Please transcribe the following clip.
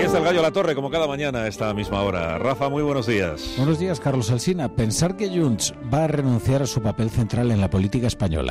Aquí está el Gallo La Torre, como cada mañana a esta misma hora. Rafa, muy buenos días. Buenos días, Carlos Alsina. Pensar que Junts va a renunciar a su papel central en la política española